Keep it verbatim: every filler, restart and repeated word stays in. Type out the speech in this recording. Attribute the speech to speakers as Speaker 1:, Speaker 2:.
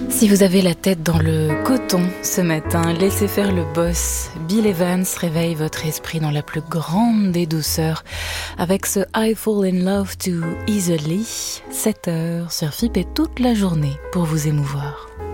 Speaker 1: Si vous avez la tête dans le coton ce matin, laissez faire le boss. Bill Evans réveille votre esprit dans la plus grande des douceurs avec ce I Fall in Love Too Easily. sept heures sur F I P et toute la journée pour vous émouvoir.